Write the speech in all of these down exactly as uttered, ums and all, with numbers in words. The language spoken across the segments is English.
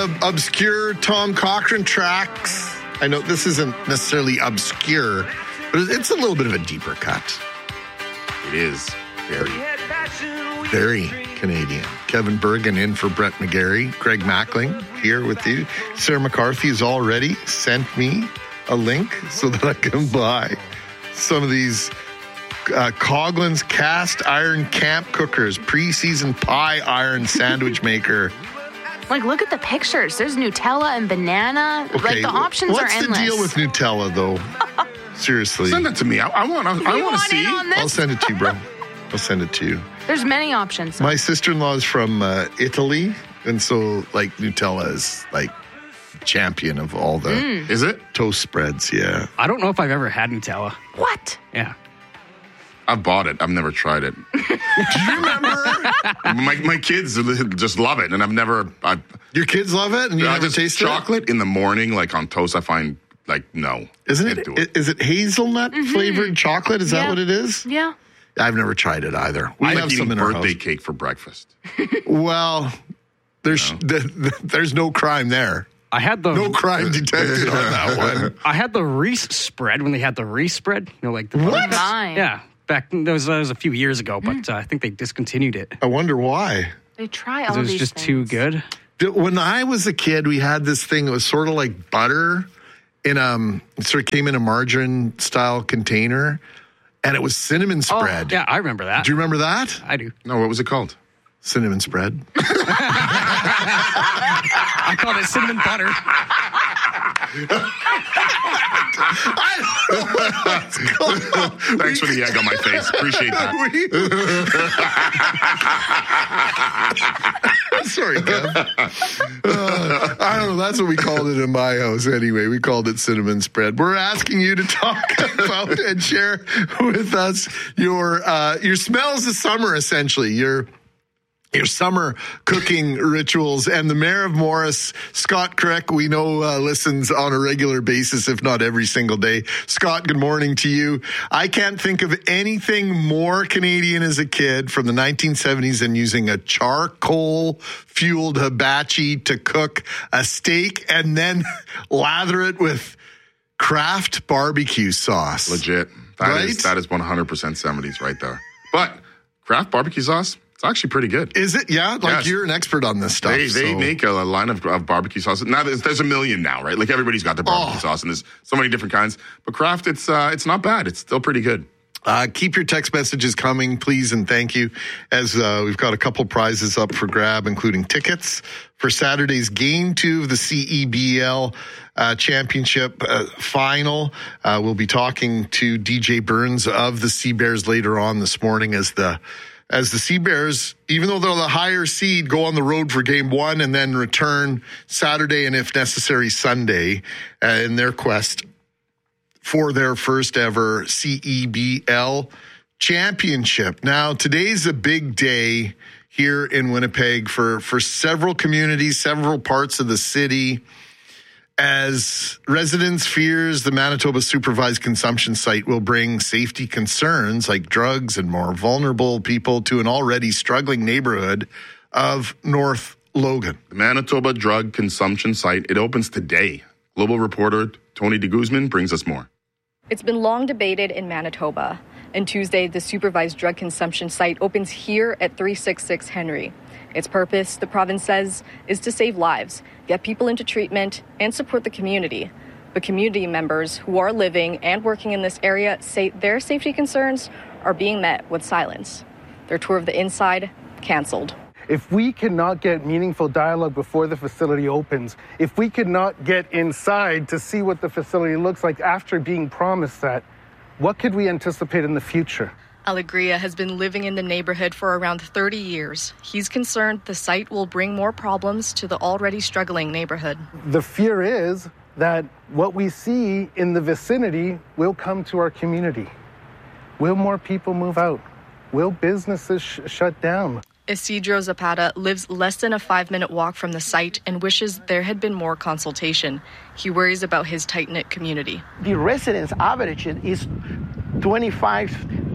ob- obscure Tom Cochrane tracks. I know this isn't necessarily obscure, but it's a little bit of a deeper cut. It is very, very Canadian. Kevin Bergen in for Brett McGarry. Greg Mackling here with you. Sarah McCarthy has already sent me a link so that I can buy some of these uh, Coughlin's cast iron camp cookers, preseason pie iron sandwich maker. Like, look at the pictures. There's Nutella and banana. Okay, like, the options what's are endless. the deal with Nutella, though? Seriously. Send that to me. I, I want. I, I want to want see. in on this? I'll send it to you, bro. I'll send it to you. There's many options. My sister-in-law is from uh, Italy, and so, like, Nutella is, like, champion of all the Mm. Is it? toast spreads, yeah. I don't know if I've ever had Nutella. What? Yeah. I've bought it. I've never tried it. Do you remember? my my kids just love it, and I've never. I, Your kids love it, and you I never just tasted it? chocolate in the morning, like on toast. I find like no. Isn't Can't it, do i- is it hazelnut flavored chocolate? Is that Yeah. what it is? Yeah. I've never tried it either. We I have like some eating in our birthday house. cake for breakfast. Well, there's the, the, there's no crime there. I had the No crime detected on that one. I had the Reese spread when they had the Reese spread. You know, like the What? My. Yeah, back that was, that was a few years ago, but uh, I think they discontinued it. I wonder why. They try all It was these just things. too good. The- When I was a kid, we had this thing. It was sort of like butter in um, it sort of came in a margarine style container, and it was cinnamon Oh, spread. yeah, I remember that. Do you remember that? I do. No, what was it called? Cinnamon spread. I called it cinnamon butter. Thanks for the egg on my face. Appreciate that. Sorry, Kev. Uh, I don't know. That's what we called it in my house anyway. We called it cinnamon spread. We're asking you to talk about and share with us your uh, your smells of summer, essentially. Your your summer cooking rituals. And the mayor of Morris, Scott Crick, we know uh, listens on a regular basis, if not every single day. Scott, good morning to you. I can't think of anything more Canadian as a kid from the nineteen seventies than using a charcoal-fueled hibachi to cook a steak and then lather it with Kraft barbecue sauce. Legit. That Right? is that is one hundred percent seventies right there. But Kraft barbecue sauce, it's actually pretty good. Is it? Yeah? Like Yes. you're an expert on this stuff. They they so- make a, a line of, of barbecue sauces. Now there's, there's a million now, right? Like everybody's got their barbecue Oh. sauce, and there's so many different kinds. But Kraft, it's uh, it's not bad. It's still pretty good. Uh, keep your text messages coming, please, and thank you, as uh, we've got a couple prizes up for grab, including tickets for Saturday's Game two of the C E B L uh, Championship uh, Final. Uh, we'll be talking to D J Burns of the Sea Bears later on this morning as the as the Sea Bears, even though they're the higher seed, go on the road for Game one and then return Saturday and, if necessary, Sunday uh, in their quest for their first ever C E B L championship. Now, today's a big day here in Winnipeg for, for several communities, several parts of the city, as residents fears the Manitoba Supervised Consumption Site will bring safety concerns like drugs and more vulnerable people to an already struggling neighborhood of North Logan. The Manitoba Drug Consumption Site, it opens today. Global reporter Tony de Guzman brings us more. It's been long debated in Manitoba, and Tuesday, the supervised drug consumption site opens here at three sixty-six Henry. Its purpose, the province says, is to save lives, get people into treatment, and support the community. But community members who are living and working in this area say their safety concerns are being met with silence. Their tour of the inside canceled. If we cannot get meaningful dialogue before the facility opens, if we cannot get inside to see what the facility looks like after being promised that, what could we anticipate in the future? Alegria has been living in the neighborhood for around thirty years. He's concerned the site will bring more problems to the already struggling neighborhood. The fear is that what we see in the vicinity will come to our community. Will more people move out? Will businesses sh- shut down? Isidro Zapata lives less than a five-minute walk from the site and wishes there had been more consultation. He worries about his tight-knit community. The residents' average is twenty-five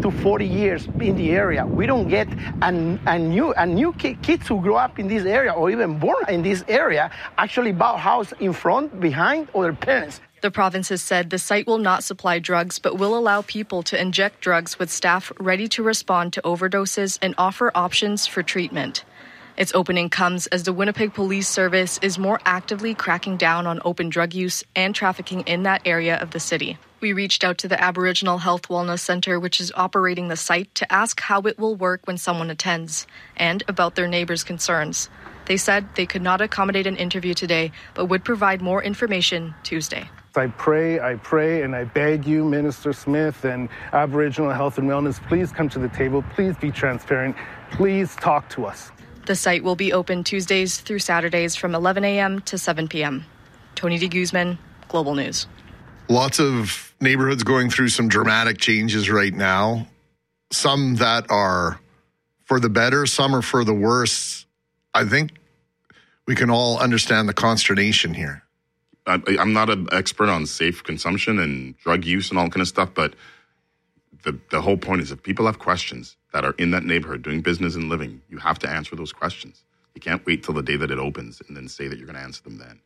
to forty years in the area. We don't get a, a new a new ki- kids who grow up in this area or even born in this area actually buy a house in front, behind, or their parents. The province has said the site will not supply drugs, but will allow people to inject drugs with staff ready to respond to overdoses and offer options for treatment. Its opening comes as the Winnipeg Police Service is more actively cracking down on open drug use and trafficking in that area of the city. We reached out to the Aboriginal Health Wellness Centre, which is operating the site, to ask how it will work when someone attends and about their neighbors' concerns. They said they could not accommodate an interview today, but would provide more information Tuesday. I pray, I pray, and I beg you, Minister Smith and Aboriginal Health and Wellness, please come to the table. Please be transparent. Please talk to us. The site will be open Tuesdays through Saturdays from eleven a.m. to seven p.m. Tony de Guzman, Global News. Lots of neighborhoods going through some dramatic changes right now. Some that are for the better, some are for the worse. I think we can all understand the consternation here. I'm not an expert on safe consumption and drug use and all kind of stuff, but the the whole point is if people have questions that are in that neighborhood doing business and living, you have to answer those questions. You can't wait till the day that it opens and then say that you're going to answer them then.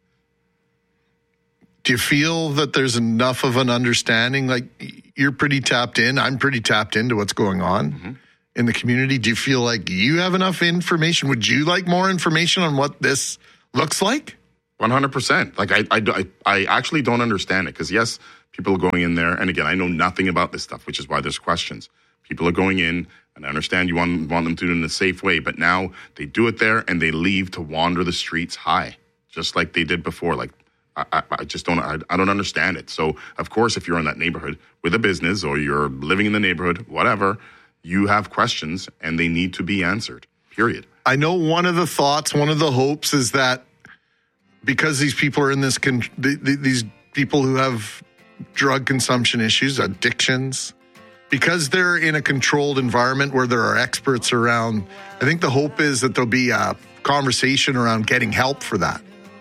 Do you feel that there's enough of an understanding? Like, you're pretty tapped in. I'm pretty tapped into what's going on mm-hmm. in the community. Do you feel like you have enough information? Would you like more information on what this looks like? one hundred percent. Like, I, I, I actually don't understand it because, yes, people are going in there. And again, I know nothing about this stuff, which is why there's questions. People are going in, and I understand you want, want them to do it in a safe way, but now they do it there and they leave to wander the streets high, just like they did before. Like, I, I, I just don't, I, I don't understand it. So, of course, if you're in that neighborhood with a business or you're living in the neighborhood, whatever, you have questions and they need to be answered, period. I know one of the thoughts, one of the hopes is that because these people are in this, con- th- th- these people who have drug consumption issues, addictions, because they're in a controlled environment where there are experts around, I think the hope is that there'll be a conversation around getting help for that.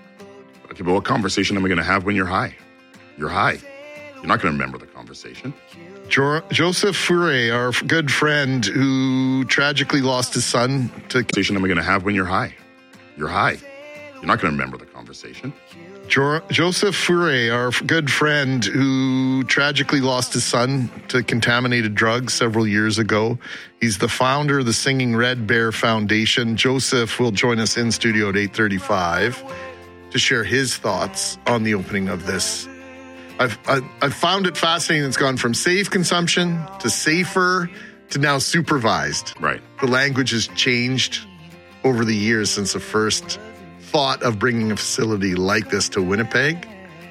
Okay, but what conversation am I going to have when you're high? You're high. You're not going to remember the conversation. Jo- Joseph Fourier, our good friend who tragically lost his son to... What conversation am I going to have when you're high? You're high. You're not going to remember the conversation. Jo- Joseph Fourier, our good friend who tragically lost his son to contaminated drugs several years ago. He's the founder of the Singing Red Bear Foundation. Joseph will join us in studio at eight thirty-five to share his thoughts on the opening of this. I've, I, I've found it fascinating. It's gone from safe consumption to safer to now supervised. Right. The language has changed over the years since the first thought of bringing a facility like this to Winnipeg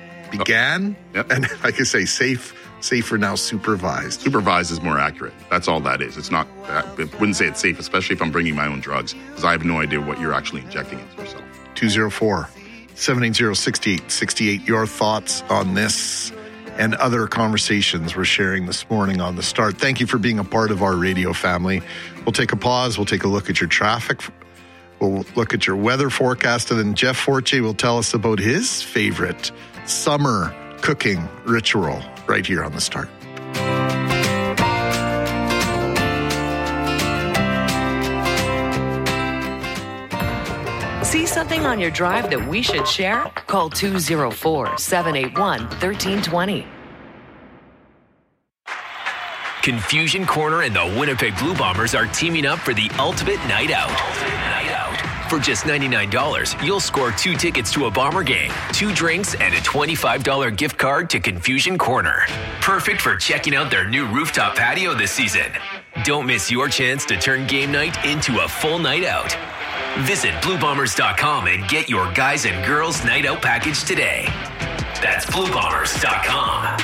began. Oh, yep. And like I say, safe, safer now supervised. Supervised is more accurate. That's all that is. It's not, I wouldn't say it's safe, especially if I'm bringing my own drugs, because I have no idea what you're actually injecting into yourself. two oh four, seven eight zero, six eight six eight. Your thoughts on this and other conversations we're sharing this morning on The Start. Thank you for being a part of our radio family. We'll take a pause. We'll take a look at your traffic. We'll look at your weather forecast, and then Jeff Forte will tell us about his favorite summer cooking ritual right here on The Start. See something on your drive that we should share? Call two oh four, seven eight one, one three two zero. Confusion Corner and the Winnipeg Blue Bombers are teaming up for the ultimate night out. Ultimate night out. For just ninety-nine dollars, you'll score two tickets to a Bomber game, two drinks, and a twenty-five dollars gift card to Confusion Corner. Perfect for checking out their new rooftop patio this season. Don't miss your chance to turn game night into a full night out. Visit blue bombers dot com and get your guys and girls night out package today. That's blue bombers dot com.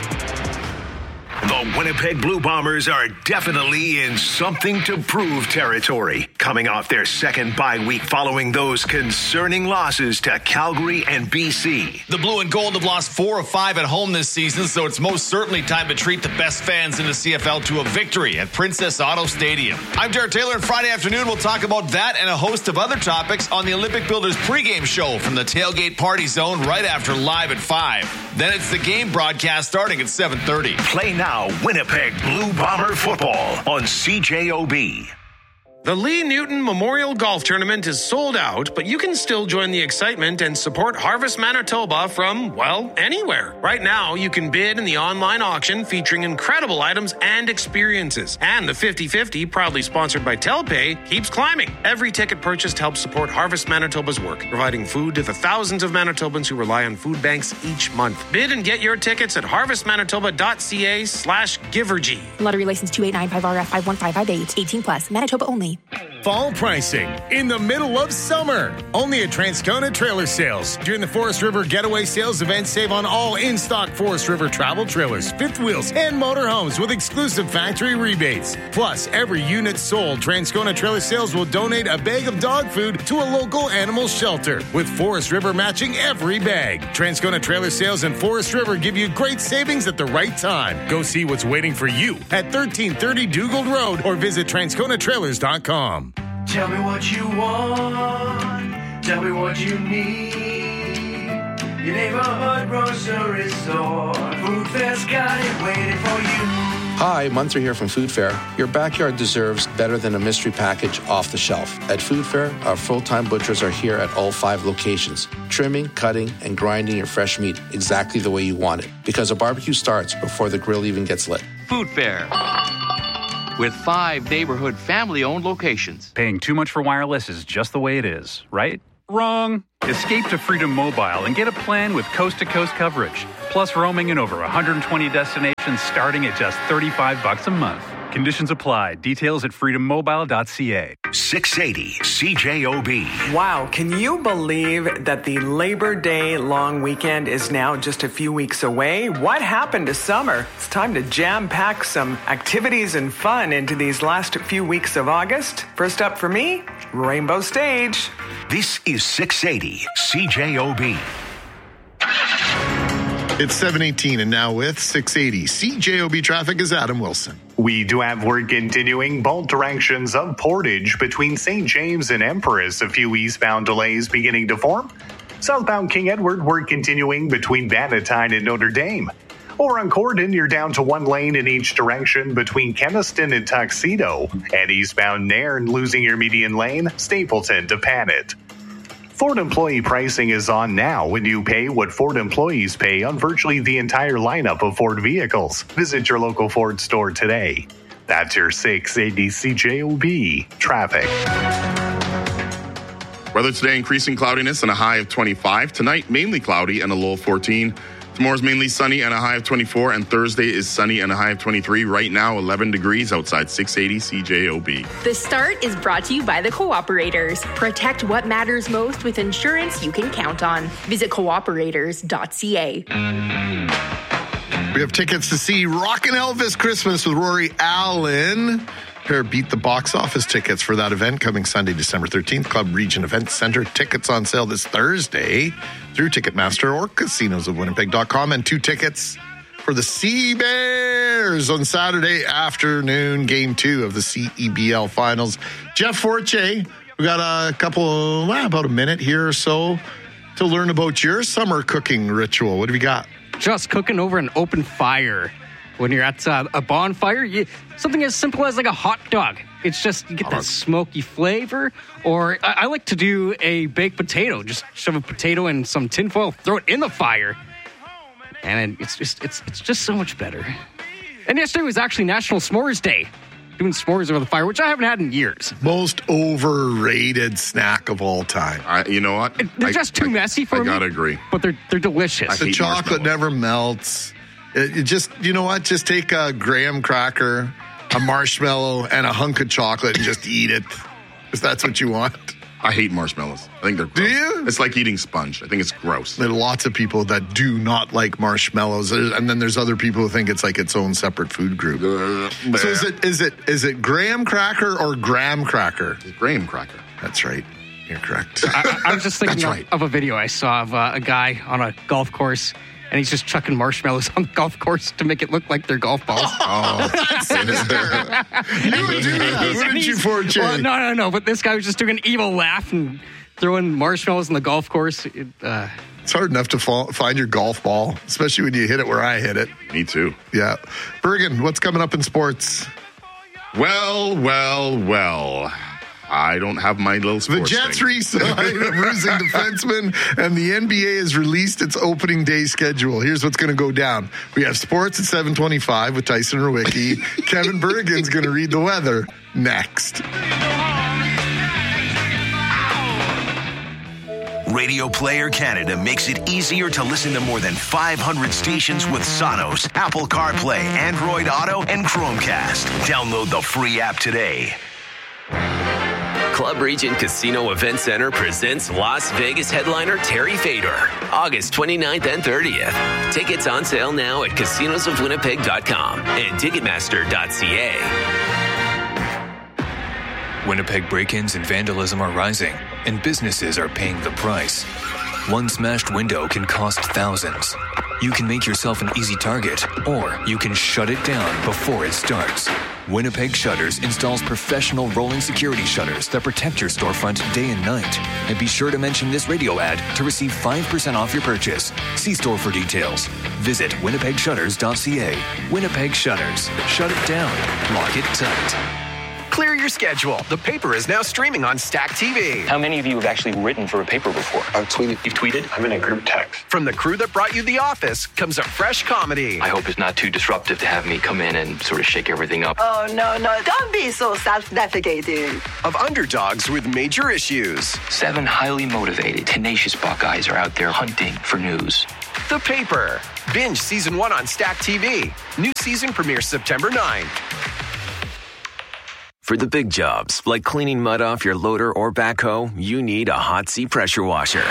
The Winnipeg Blue Bombers are definitely in something to prove territory. coming off their second bye week following those concerning losses to Calgary and B C. The Blue and Gold have lost four of five at home this season, so it's most certainly time to treat the best fans in the C F L to a victory at Princess Auto Stadium. I'm Jared Taylor, and Friday afternoon we'll talk about that and a host of other topics on the Olympic Builders pregame show from the Tailgate Party Zone right after Live at five. Then it's the game broadcast starting at seven thirty. Play now Winnipeg Blue Bomber football on C J O B. The Lee Newton Memorial Golf Tournament is sold out, but you can still join the excitement and support Harvest Manitoba from, well, anywhere. Right now, you can bid in the online auction featuring incredible items and experiences. And the fifty-fifty, proudly sponsored by Telpay, keeps climbing. Every ticket purchased helps support Harvest Manitoba's work, providing food to the thousands of Manitobans who rely on food banks each month. Bid and get your tickets at harvestmanitoba.ca slash givergy. Lottery license two eight nine five R F five one five five eight. eighteen plus. Manitoba only. Fall pricing in the middle of summer. Only at Transcona Trailer Sales. During the Forest River Getaway Sales event, save on all in-stock Forest River travel trailers, fifth wheels, and motorhomes with exclusive factory rebates. Plus, every unit sold, Transcona Trailer Sales will donate a bag of dog food to a local animal shelter, with Forest River matching every bag. Transcona Trailer Sales and Forest River give you great savings at the right time. Go see what's waiting for you at thirteen thirty Dugald Road or visit transcona trailers dot com. Tell me what you want. Tell me what you need. Your neighborhood grocery store. Food Fair's got it waiting for you. Hi, Munter here from Food Fair. Your backyard deserves better than a mystery package off the shelf. At Food Fair, our full-time butchers are here at all five locations, trimming, cutting, and grinding your fresh meat exactly the way you want it. Because a barbecue starts before the grill even gets lit. Food Fair. With five neighborhood family-owned locations. Paying too much for wireless is just the way it is, right? Wrong. Escape to Freedom Mobile and get a plan with coast-to-coast coverage, plus roaming in over one hundred twenty destinations starting at just thirty-five bucks a month. Conditions apply. Details at freedom mobile dot c a. six eighty C J O B. Wow, can you believe that the Labor Day long weekend is now just a few weeks away? What happened to summer? It's time to jam-pack some activities and fun into these last few weeks of August. First up for me, Rainbow Stage. This is six eighty C J O B. It's seven eighteen, and now with six eighty C J O B traffic is Adam Wilson. We do have work continuing. Both directions of Portage between Saint James and Empress. A few eastbound delays beginning to form. Southbound King Edward, work continuing between Bannatyne and Notre Dame. Over on Corden, you're down to one lane in each direction between Keniston and Tuxedo. And eastbound Nairn, losing your median lane, Stapleton to Panet. Ford employee pricing is on now when you pay what Ford employees pay on virtually the entire lineup of Ford vehicles. Visit your local Ford store today. That's your six eighty C J O B traffic. Weather today, increasing cloudiness and a high of twenty-five. Tonight, mainly cloudy and a low of fourteen. Tomorrow's mainly sunny and a high of twenty-four, and Thursday is sunny and a high of twenty-three. Right now, eleven degrees outside six eighty C J O B. The Start is brought to you by the Cooperators. Protect what matters most with insurance you can count on. Visit cooperators dot c a. We have tickets to see Rockin' Elvis Christmas with Rory Allen. Pair of Beat the Box Office tickets for that event coming Sunday, December thirteenth. Club Region Event Center. Tickets on sale this Thursday through Ticketmaster or casinos of winnipeg dot com. And two tickets for the Sea Bears on Saturday afternoon, game two of the C E B L Finals. Jeff Forte, we got a couple, well, about a minute here or so to learn about your summer cooking ritual. What have you got? Just cooking over an open fire. When you're at uh, a bonfire, you, something as simple as like a hot dog. It's just, you get that smoky flavor. Or I, I like to do a baked potato. Just shove a potato in some tinfoil, throw it in the fire. And it's just, it's, it's just so much better. And yesterday was actually National S'mores Day. Doing s'mores over the fire, which I haven't had in years. Most overrated snack of all time. I, you know what? They're I, just too I, messy for I me. I gotta agree. But they're, they're delicious. The chocolate never melts. It, it just, you know what? Just take a graham cracker, a marshmallow, and a hunk of chocolate and just eat it. If that's what you want. I hate marshmallows. I think they're gross. Do you? It's like eating sponge. I think it's gross. There are lots of people that do not like marshmallows, and then there's other people who think it's like its own separate food group. So is it is it is it graham cracker or graham cracker? It's graham cracker. That's right. You're correct. I, I was just thinking That's of, of a video I saw of uh, a guy on a golf course, and he's just chucking marshmallows on the golf course to make it look like they're golf balls. Oh, that's sinister. You would do that, wouldn't you, for Jay? Well, no, no, no. But this guy was just doing an evil laugh and throwing marshmallows on the golf course. It, uh, It's hard enough to fall, find your golf ball, especially when you hit it where I hit it. Me too. Yeah. Bergen, what's coming up in sports? Well, well, well. I don't have my little sports The Jets thing. re-signed a bruising defenseman, and the N B A has released its opening day schedule. Here's what's going to go down. We have sports at seven twenty-five with Tyson Rowicki. Kevin Bergen's going to read the weather next. Radio Player Canada makes it easier to listen to more than five hundred stations with Sonos, Apple CarPlay, Android Auto, and Chromecast. Download the free app today. Club Regent Casino Event Center presents Las Vegas headliner Terry Fader, August twenty-ninth and thirtieth. Tickets on sale now at casinos of winnipeg dot com and ticketmaster dot c a. Winnipeg break-ins and vandalism are rising, and businesses are paying the price. One smashed window can cost thousands. You can make yourself an easy target, or you can shut it down before it starts. Winnipeg Shutters installs professional rolling security shutters that protect your storefront day and night. And be sure to mention this radio ad to receive five percent off your purchase. See store for details. Visit winnipeg shutters dot c a. Winnipeg Shutters. Shut it down. Lock it tight. Clear your schedule. The Paper is now streaming on Stack T V. How many of you have actually written for a paper before? I've tweeted. You've tweeted? I'm in a group text. From the crew that brought you The Office comes a fresh comedy. I hope it's not too disruptive to have me come in and sort of shake everything up. Oh, no, no. Don't be so self-defecating. Of underdogs with major issues. Seven highly motivated, tenacious Buckeyes are out there hunting for news. The Paper. Binge season one on Stack T V. New season premieres September ninth. For the big jobs, like cleaning mud off your loader or backhoe, you need a Hot Seat pressure washer.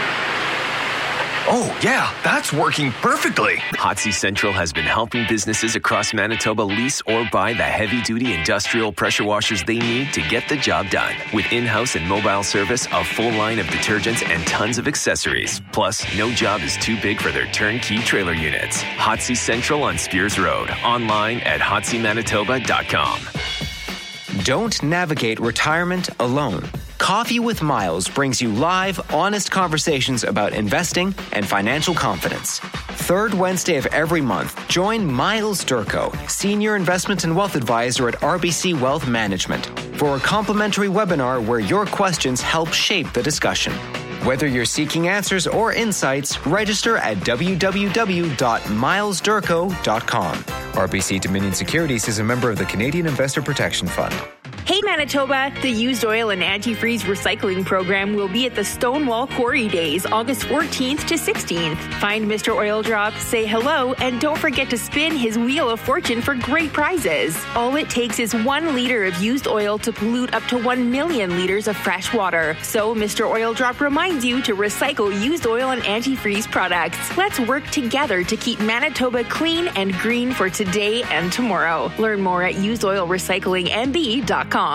Oh, yeah, that's working perfectly. Hot Seat Central has been helping businesses across Manitoba lease or buy the heavy-duty industrial pressure washers they need to get the job done. With in-house and mobile service, a full line of detergents, and tons of accessories. Plus, no job is too big for their turnkey trailer units. Hot Seat Central on Spears Road. Online at hot seat manitoba dot com. Don't navigate retirement alone. Coffee with Miles brings you live, honest conversations about investing and financial confidence. Third Wednesday of every month, join Miles Durko, Senior Investment and Wealth Advisor at R B C Wealth Management, for a complimentary webinar where your questions help shape the discussion. Whether you're seeking answers or insights, register at w w w dot miles durko dot com. R B C Dominion Securities is a member of the Canadian Investor Protection Fund. Hey Manitoba, the used oil and antifreeze recycling program will be at the Stonewall Quarry Days, August fourteenth to sixteenth. Find Mister Oil Drop, say hello, and don't forget to spin his Wheel of Fortune for great prizes. All it takes is one liter of used oil to pollute up to one million liters of fresh water. So Mister Oil Drop reminds you to recycle used oil and antifreeze products. Let's work together to keep Manitoba clean and green for today and tomorrow. Learn more at used oil recycling m b dot com.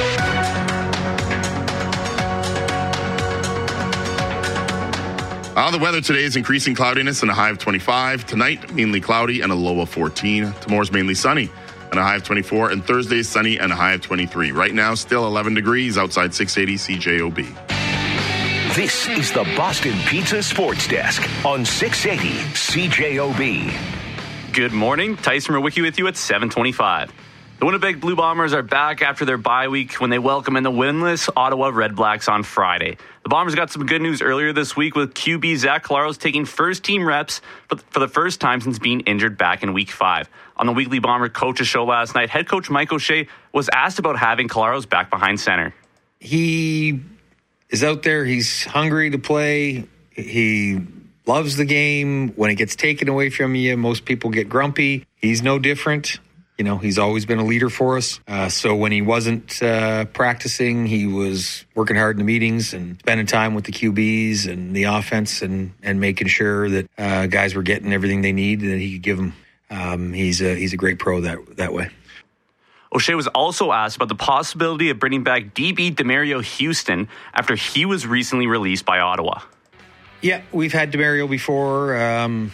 Uh, the weather today is increasing cloudiness and a high of twenty-five. Tonight, mainly cloudy and a low of fourteen. Tomorrow's mainly sunny and a high of twenty-four. And Thursday is sunny and a high of twenty-three. Right now, still eleven degrees outside six eighty C J O B. This is the Boston Pizza Sports Desk on six eighty C J O B. Good morning. Tyson Rowicki with you at seven twenty-five. The Winnipeg Blue Bombers are back after their bye week when they welcome in the winless Ottawa Red Blacks on Friday. The Bombers got some good news earlier this week with Q B Zach Collaros taking first-team reps for the first time since being injured back in Week five. On the Weekly Bomber Coaches Show last night, head coach Mike O'Shea was asked about having Collaros back behind center. He is out there. He's hungry to play. He loves the game. When it gets taken away from you, most people get grumpy. He's no different. you know, he's always been a leader for us. Uh, so when he wasn't uh, practicing, he was working hard in the meetings and spending time with the Q Bs and the offense and, and making sure that uh, guys were getting everything they need that he could give them. Um, he's a, he's a great pro that that way. O'Shea was also asked about the possibility of bringing back D B Demario Houston after he was recently released by Ottawa. Yeah, we've had Demario before. Um,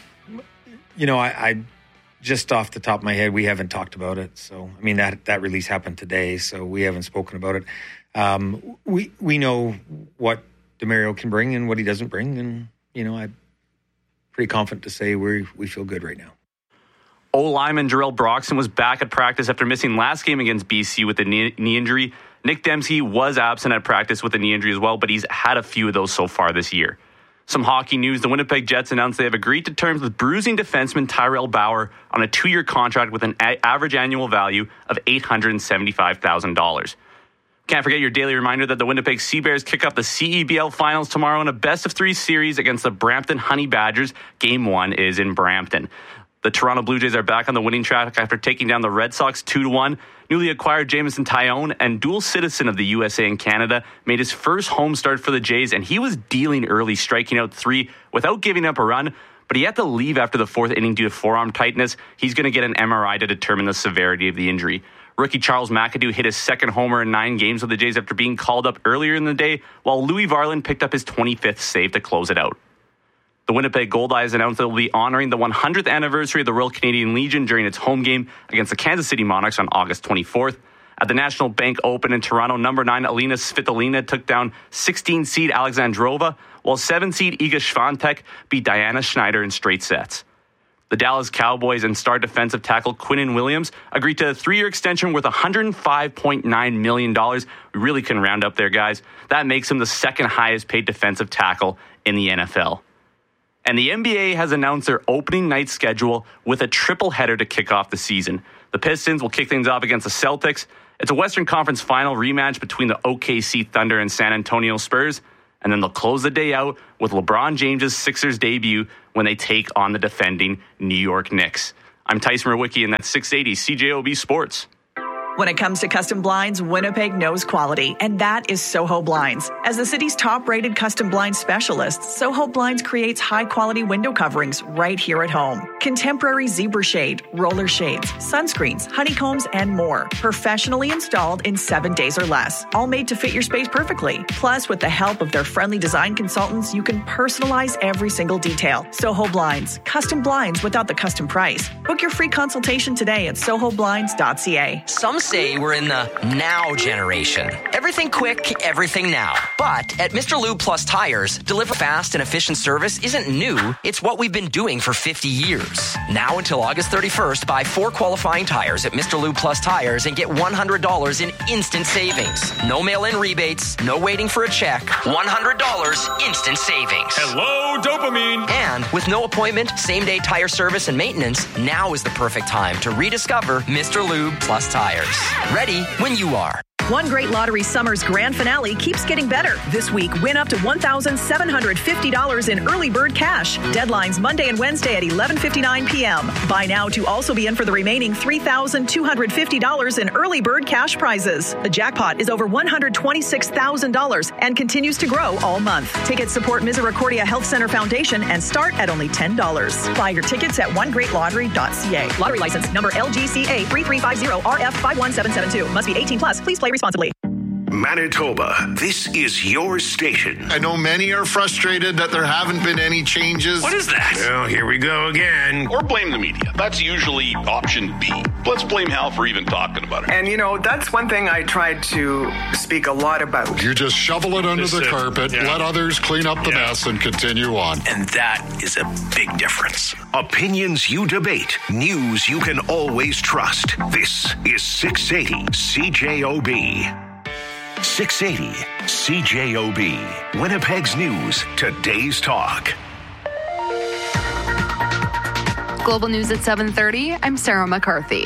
you know, I, I just off the top of my head, we haven't talked about it. So, I mean, that that release happened today, so we haven't spoken about it. Um, we we know what Demario can bring and what he doesn't bring, and you know, I'm pretty confident to say we we feel good right now. O-lineman Jarrell Broxton was back at practice after missing last game against B C with a knee, knee injury. Nick Dempsey was absent at practice with a knee injury as well, but he's had a few of those so far this year. Some hockey news. The Winnipeg Jets announced they have agreed to terms with bruising defenseman Tyrell Bauer on a two-year contract with an a- average annual value of eight hundred seventy-five thousand dollars. Can't forget your daily reminder that the Winnipeg Sea Bears kick off the C E B L Finals tomorrow in a best-of-three series against the Brampton Honey Badgers. Game one is in Brampton. The Toronto Blue Jays are back on the winning track after taking down the Red Sox two to one. Newly acquired Jameson Taillon, and dual citizen of the U S A and Canada, made his first home start for the Jays, and he was dealing early, striking out three without giving up a run, but he had to leave after the fourth inning due to forearm tightness. He's going to get an M R I to determine the severity of the injury. Rookie Charles McAdoo hit his second homer in nine games with the Jays after being called up earlier in the day, while Louis Varland picked up his twenty-fifth save to close it out. The Winnipeg Goldeyes announced it will be honoring the one hundredth anniversary of the Royal Canadian Legion during its home game against the Kansas City Monarchs on August twenty-fourth. At the National Bank Open in Toronto, number nine Alina Svitolina took down sixteen seed Alexandrova, while seven seed Iga Swiatek beat Diana Schneider in straight sets. The Dallas Cowboys and star defensive tackle Quinnen Williams agreed to a three-year extension worth one hundred five point nine million dollars. We really couldn't round up there, guys. That makes him the second highest paid defensive tackle in the N F L. And the N B A has announced their opening night schedule with a triple header to kick off the season. The Pistons will kick things off against the Celtics. It's a Western Conference final rematch between the O K C Thunder and San Antonio Spurs. And then they'll close the day out with LeBron James' Sixers debut when they take on the defending New York Knicks. I'm Tyson Rowicki, and that's six eighty C J O B Sports. When it comes to custom blinds, Winnipeg knows quality, and that is Soho Blinds. As the city's top-rated custom blind specialist, Soho Blinds creates high-quality window coverings right here at home. Contemporary zebra shade, roller shades, sunscreens, honeycombs, and more. Professionally installed in seven days or less, all made to fit your space perfectly. Plus, with the help of their friendly design consultants, you can personalize every single detail. Soho Blinds, custom blinds without the custom price. Book your free consultation today at soho blinds dot c a. Some say we're in the now generation. Everything quick, everything now. But at Mister Lube Plus Tires, deliver fast and efficient service isn't new. It's what we've been doing for fifty years. Now until August thirty-first, buy four qualifying tires at Mister Lube Plus Tires and get one hundred dollars in instant savings. No mail-in rebates, no waiting for a check. one hundred dollars instant savings. Hello, dopamine. And with no appointment, same-day tire service and maintenance, now is the perfect time to rediscover Mister Lube Plus Tires. Ready when you are. One Great Lottery Summer's grand finale keeps getting better. This week, win up to one thousand seven hundred fifty dollars in early bird cash. Deadlines Monday and Wednesday at eleven fifty-nine p.m. Buy now to also be in for the remaining three thousand two hundred fifty dollars in early bird cash prizes. The jackpot is over one hundred twenty-six thousand dollars and continues to grow all month. Tickets support Misericordia Health Center Foundation and start at only ten dollars. Buy your tickets at one great lottery dot c a. Lottery license number L G C A three three five zero R F five one seven seven two. Must be eighteen plus. Please play responsibly. Manitoba, this is your station. I know many are frustrated that there haven't been any changes. What is that? Well, here we go again. Or blame the media. That's usually option B. Let's blame Hal for even talking about it. And, you know, that's one thing I tried to speak a lot about. You just shovel it under just the it. carpet, yeah. let others clean up the yeah. mess, and continue on. And that is a big difference. Opinions you debate, news you can always trust. This is six eighty C J O B. six eighty C J O B. Winnipeg's News, today's talk. Global News at seven thirty, I'm Sarah McCarthy.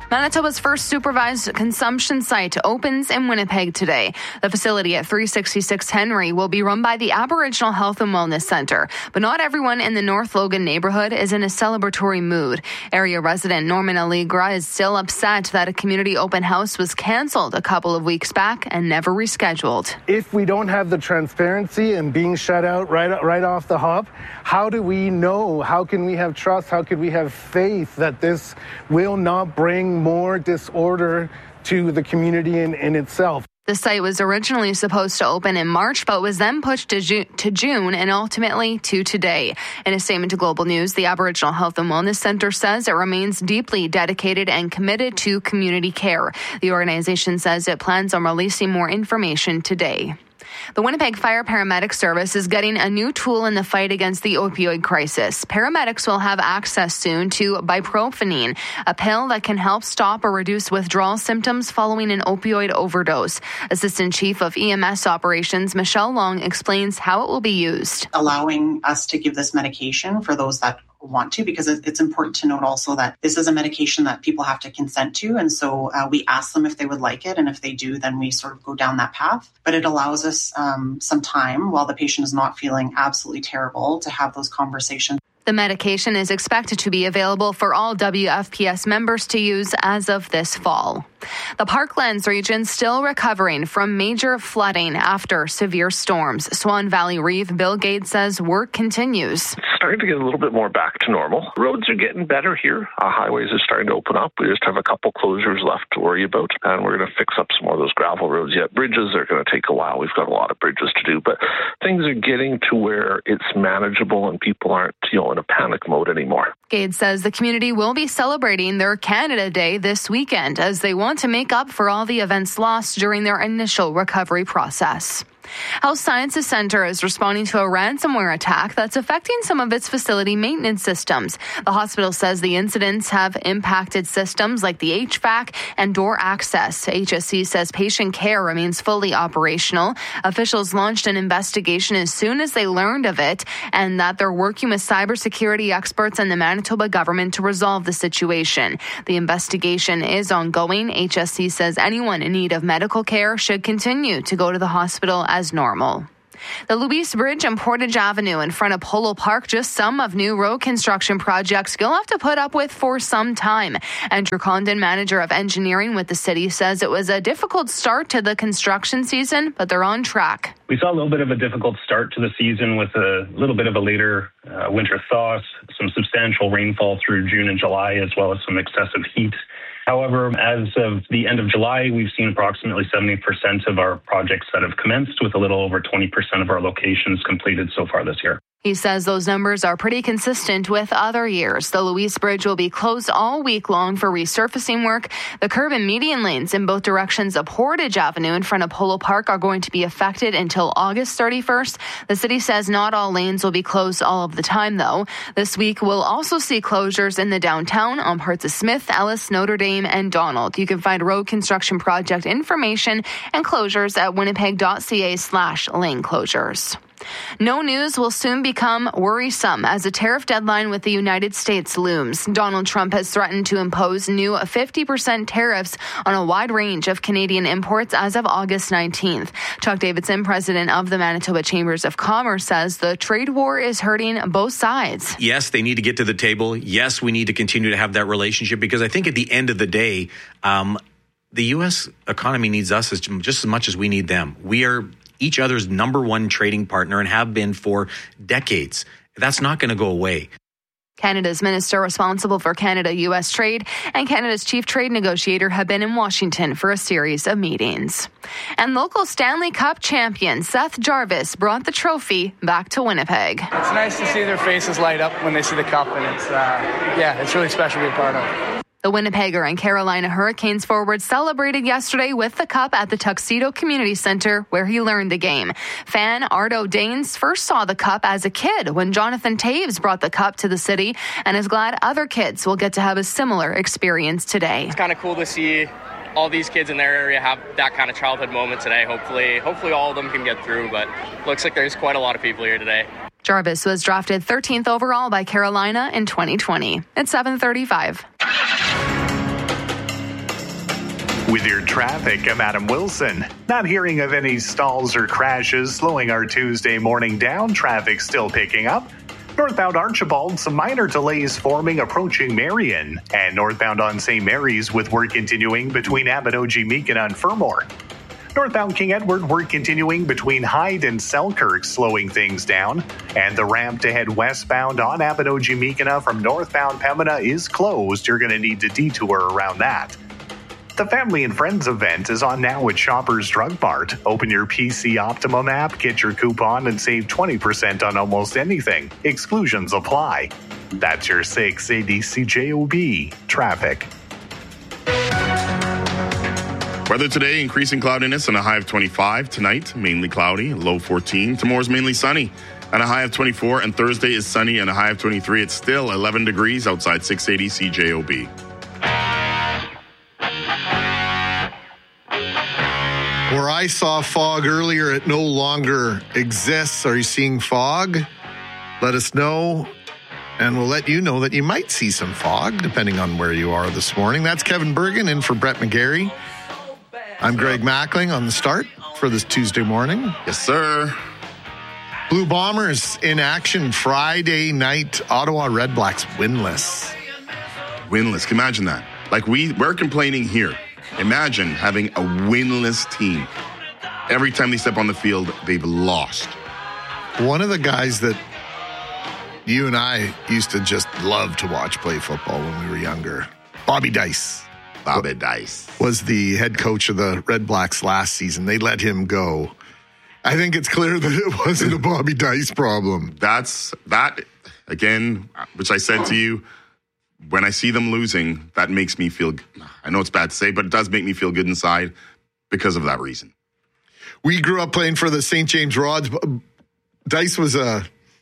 Manitoba's first supervised consumption site opens in Winnipeg today. The facility at three sixty-six Henry will be run by the Aboriginal Health and Wellness Centre. But not everyone in the North Logan neighborhood is in a celebratory mood. Area resident Norman Allegra is still upset that a community open house was cancelled a couple of weeks back and never rescheduled. If we don't have the transparency and being shut out right, right off the hop, how do we know? How can we have trust? How can we have faith that this will not bring more disorder to the community in, in itself? The site was originally supposed to open in March, but was then pushed to, Ju- to June and ultimately to today. In a statement to Global News, the Aboriginal Health and Wellness Centre says it remains deeply dedicated and committed to community care. The organization says it plans on releasing more information today. The Winnipeg Fire Paramedic Service is getting a new tool in the fight against the opioid crisis. Paramedics will have access soon to bupropion, a pill that can help stop or reduce withdrawal symptoms following an opioid overdose. Assistant Chief of E M S Operations, Michelle Long, explains how it will be used. Allowing us to give this medication for those that want to, because it's important to note also that this is a medication that people have to consent to. And so uh, we ask them if they would like it. And if they do, then we sort of go down that path. But it allows us um, some time while the patient is not feeling absolutely terrible to have those conversations. The medication is expected to be available for all W F P S members to use as of this fall. The Parklands region still recovering from major flooding after severe storms. Swan Valley Reeve Bill Gates says work continues. It's starting to get a little bit more back to normal. Roads are getting better here. Uh, highways are starting to open up. We just have a couple closures left to worry about, and we're going to fix up some more of those gravel roads yet. Bridges are going to take a while. We've got a lot of bridges to do, but things are getting to where it's manageable and people aren't, you know, in a panic mode anymore. Gates says the community will be celebrating their Canada Day this weekend as they want to make up for all the events lost during their initial recovery process. Health Sciences Centre is responding to a ransomware attack that's affecting some of its facility maintenance systems. The hospital says the incidents have impacted systems like the H V A C and door access. H S C says patient care remains fully operational. Officials launched an investigation as soon as they learned of it, and that they're working with cybersecurity experts and the Manitoba government to resolve the situation. The investigation is ongoing. H S C says anyone in need of medical care should continue to go to the hospital as normal. The Louise Bridge and Portage Avenue in front of Polo Park, just some of new road construction projects you'll have to put up with for some time. Andrew Condon, manager of engineering with the city, says it was a difficult start to the construction season, but they're on track. We saw a little bit of a difficult start to the season with a little bit of a later uh, winter thaw, some substantial rainfall through June and July, as well as some excessive heat. However, as of the end of July, we've seen approximately seventy percent of our projects that have commenced, with a little over twenty percent of our locations completed so far this year. He says those numbers are pretty consistent with other years. The Louise Bridge will be closed all week long for resurfacing work. The curb and median lanes in both directions of Portage Avenue in front of Polo Park are going to be affected until August thirty-first. The city says not all lanes will be closed all of the time, though. This week, we'll also see closures in the downtown on parts of Smith, Ellis, Notre Dame, and Donald. You can find road construction project information and closures at winnipeg.ca slash lane closures. No news will soon become worrisome as a tariff deadline with the United States looms. Donald Trump has threatened to impose new fifty percent tariffs on a wide range of Canadian imports as of August nineteenth. Chuck Davidson, president of the Manitoba Chambers of Commerce, says the trade war is hurting both sides. Yes, they need to get to the table. Yes, we need to continue to have that relationship, because I think at the end of the day, um, the U S economy needs us as, just as much as we need them. We are each other's number one trading partner and have been for decades. That's not going to go away. Canada's minister responsible for Canada-U S trade and Canada's chief trade negotiator have been in Washington for a series of meetings. And local Stanley Cup champion Seth Jarvis brought the trophy back to Winnipeg. It's nice to see their faces light up when they see the cup, and it's, uh, yeah, it's really special to be a part of. The Winnipegger and Carolina Hurricanes forward celebrated yesterday with the cup at the Tuxedo Community Center, where he learned the game. Fan Ardo Danes first saw the cup as a kid when Jonathan Taves brought the cup to the city, and is glad other kids will get to have a similar experience today. It's kind of cool to see all these kids in their area have that kind of childhood moment today. Hopefully, hopefully all of them can get through, but looks like there's quite a lot of people here today. Jarvis was drafted thirteenth overall by Carolina in twenty twenty. It's seven thirty-five. With your traffic, I'm Adam Wilson. Not hearing of any stalls or crashes slowing our Tuesday morning down. Traffic still picking up. Northbound Archibald, some minor delays forming approaching Marion. And northbound on Saint Mary's with work continuing between Abinogi, Meakin and Fermor. Northbound King Edward, work continuing between Hyde and Selkirk, slowing things down. And the ramp to head westbound on Abinogi, Meakin from northbound Pembina is closed. You're going to need to detour around that. The Family and Friends event is on now at Shoppers Drug Mart. Open your P C Optimum app, get your coupon, and save twenty percent on almost anything. Exclusions apply. That's your six eighty C J O B traffic. Weather today, increasing cloudiness and a high of twenty-five. Tonight, mainly cloudy, low fourteen. Tomorrow's mainly sunny and a high of twenty-four. And Thursday is sunny and a high of twenty-three. It's still eleven degrees outside six eighty C J O B. Where I saw fog earlier, it no longer exists. Are you seeing fog? Let us know, and we'll let you know that you might see some fog, depending on where you are this morning. That's Kevin Bergen in for Brett McGarry. I'm Greg Mackling on the start for this Tuesday morning. Yes, sir. Blue Bombers in action Friday night. Ottawa Red Blacks winless. Winless. Imagine that. Like, we, we're complaining here. Imagine having a winless team. Every time they step on the field, they've lost. One of the guys that you and I used to just love to watch play football when we were younger, Bobby Dice. Bobby Dice. Was the head coach of the Red Blacks last season. They let him go. I think it's clear that it wasn't a Bobby Dice problem. That's, that, again, which I said to you, when I see them losing, that makes me feel, I know it's bad to say, but it does make me feel good inside because of that reason. We grew up playing for the Saint James Rods. Dice was a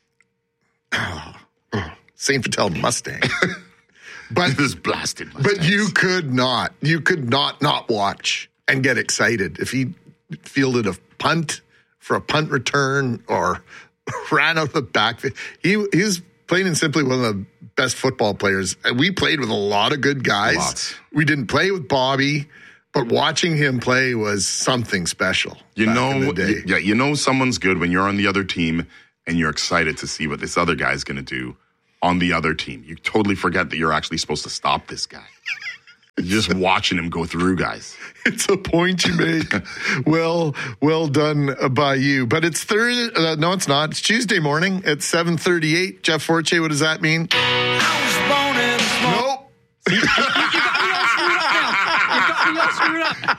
Saint Vital Mustang. But it was blasted. But you could not, you could not not watch and get excited. If he fielded a punt for a punt return or ran out of the backfield, he, he was plain and simply one of the best football players. And we played with a lot of good guys. Lots. We didn't play with Bobby, but watching him play was something special. You know, y- yeah, you know someone's good when you're on the other team and you're excited to see what this other guy's going to do on the other team. You totally forget that you're actually supposed to stop this guy. You're just watching him go through guys. It's a point you make. well, well done by you. But it's Thursday. Uh, no, it's not. It's Tuesday morning at seven thirty-eight. Jeff Forte, what does that mean? Nope. You got me all screwed up now. You got me all screwed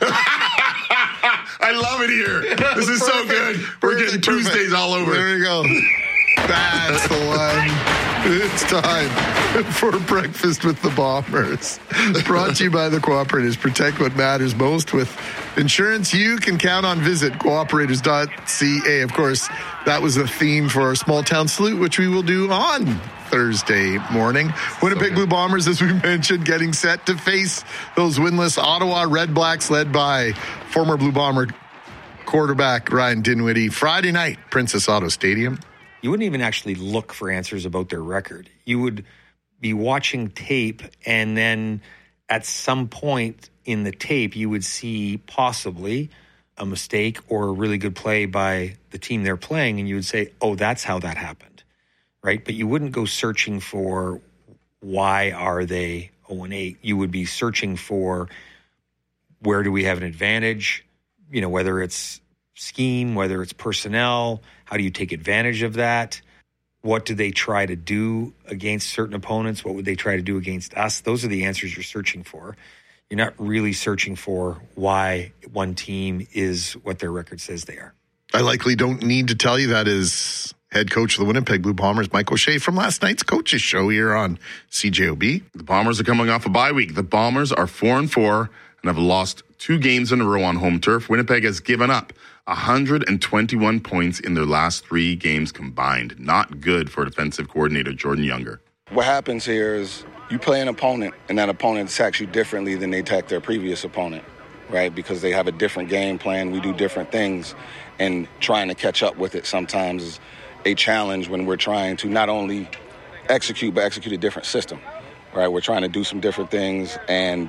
up. I love it here. This is so good. We're getting Tuesdays all over. There you go. That's the one. It's time for Breakfast with the Bombers. Brought to you by the Cooperators. Protect what matters most with insurance you can count on. Visit cooperators dot c a. Of course, that was the theme for our Small Town Salute, which we will do on Thursday morning. Winnipeg Blue Bombers, as we mentioned, getting set to face those winless Ottawa Red Blacks led by former Blue Bomber quarterback Ryan Dinwiddie. Friday night, Princess Auto Stadium. You wouldn't even actually look for answers about their record. You would be watching tape, and then at some point in the tape, you would see possibly a mistake or a really good play by the team they're playing, and you would say, oh, that's how that happened, right? But you wouldn't go searching for why are they oh and eight. You would be searching for where do we have an advantage, you know, whether it's scheme, whether it's personnel, how do you take advantage of that? What do they try to do against certain opponents? What would they try to do against us? Those are the answers you're searching for. You're not really searching for why one team is what their record says they are. I likely don't need to tell you that is head coach of the Winnipeg Blue Bombers, Mike O'Shea, from last night's coaches show here on C J O B. The Bombers are coming off a bye week. The Bombers are four and four and have lost two games in a row on home turf. Winnipeg has given up one hundred twenty-one points in their last three games combined. Not good for defensive coordinator Jordan Younger. What happens here is you play an opponent, and that opponent attacks you differently than they attack their previous opponent, right? Because they have a different game plan. We do different things, and trying to catch up with it sometimes is a challenge when we're trying to not only execute, but execute a different system, right? We're trying to do some different things, and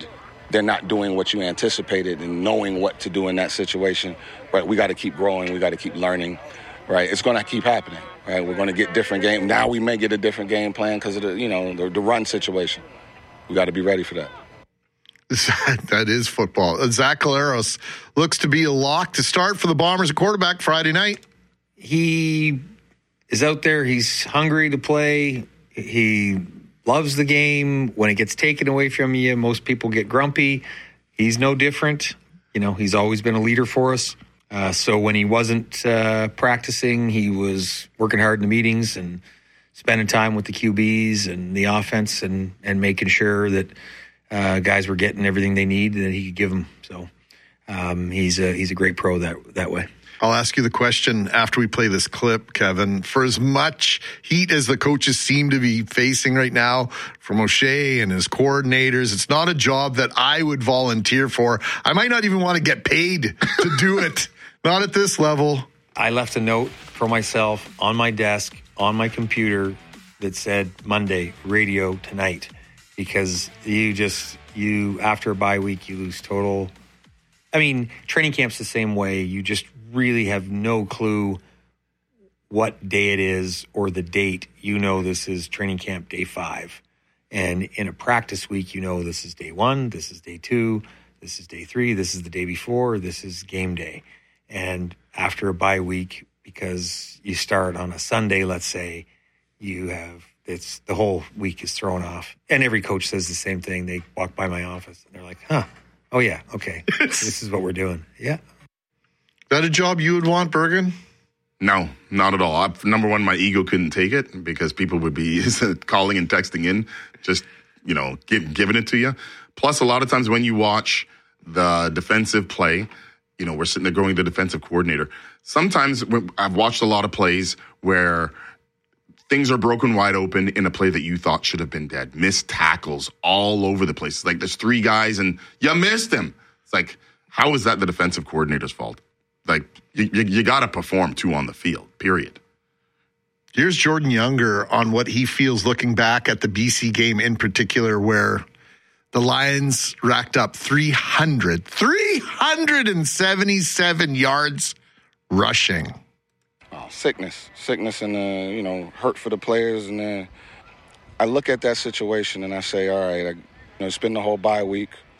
they're not doing what you anticipated and knowing what to do in that situation. Right? We got to keep growing. We got to keep learning. Right? It's going to keep happening. Right? We're going to get different game. Now we may get a different game plan because of the, you know, the, the run situation. We got to be ready for that. That is football. Zach Collaros looks to be a lock to start for the Bombers at quarterback Friday night. He is out there. He's hungry to play. He loves the game. When it gets taken away from you, most people get grumpy. He's no different. You know, he's always been a leader for us. Uh, so when he wasn't uh, practicing, he was working hard in the meetings and spending time with the Q Bs and the offense and, and making sure that uh, guys were getting everything they need that he could give them. So um, he's a he's a great pro that that way. I'll ask you the question after we play this clip, Kevin. For as much heat as the coaches seem to be facing right now from O'Shea and his coordinators, it's not a job that I would volunteer for. I might not even want to get paid to do it. Not at this level. I left a note for myself on my desk, on my computer, that said Monday, radio tonight, because you just, you, after a bye week, you lose total. I mean, training camp's the same way. You just really have no clue what day it is or the date. You know this is training camp day five. And in a practice week, you know this is day one, this is day two, this is day three, this is the day before, this is game day. And after a bye week, because you start on a Sunday, let's say, you have, it's the whole week is thrown off. And every coach says the same thing. They walk by my office and they're like, huh, oh yeah, okay, this is what we're doing. Yeah. Is that a job you would want, Bergen? No, not at all. I, number one, my ego couldn't take it because people would be calling and texting in, just, you know, give, giving it to you. Plus, a lot of times when you watch the defensive play, you know, we're sitting there going to the defensive coordinator. Sometimes I've watched a lot of plays where things are broken wide open in a play that you thought should have been dead. Missed tackles all over the place. It's like there's three guys and you missed him. It's like, how is that the defensive coordinator's fault? Like, you, you, you got to perform, too, on the field, period. Here's Jordan Younger on what he feels looking back at the B C game in particular, where the Lions racked up three hundred, three hundred seventy-seven yards rushing. Oh, sickness. Sickness and, uh, you know, hurt for the players. And uh, I look at that situation and I say, all right, I, you know, it's been the whole bye week.